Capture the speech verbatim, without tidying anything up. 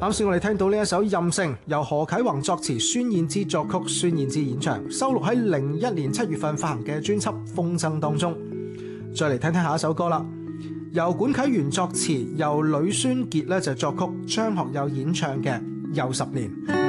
啱先我哋聽到呢一首《任性》，由何啟宏作詞，孫燕姿作曲，孫燕姿演唱，收錄喺零一年七月份發行嘅專輯《風箏》當中。再嚟聽聽下一首歌啦，由管啟源作詞，由呂宣傑咧就作曲，張學友演唱嘅《又十年》。